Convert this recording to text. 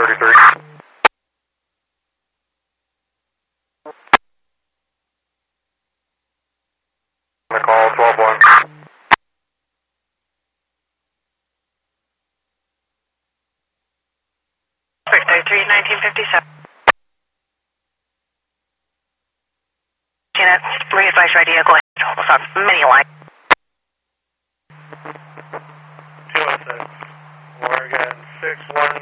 33. On the call, 12-1. 633, 1957. Unit, re-advise radio, go ahead. Hold us on mini line. 216. Oregon 61.